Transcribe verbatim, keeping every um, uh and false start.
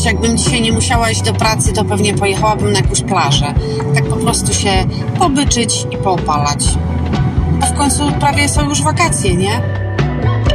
jakbym dzisiaj nie musiała iść do pracy, to pewnie pojechałabym na jakąś plażę. Tak po prostu się pobyczyć i poopalać. A w końcu prawie są już wakacje, nie?